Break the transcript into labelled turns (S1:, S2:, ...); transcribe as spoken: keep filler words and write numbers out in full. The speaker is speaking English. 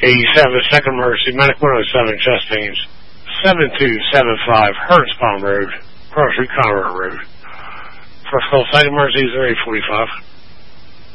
S1: eighty-seven, Second Mercy, Medic one oh seven, Chastain's, seven two seven five, Hertz Palm Road, Grocery Conroe Road. First call, Second Mercy, eight forty-five.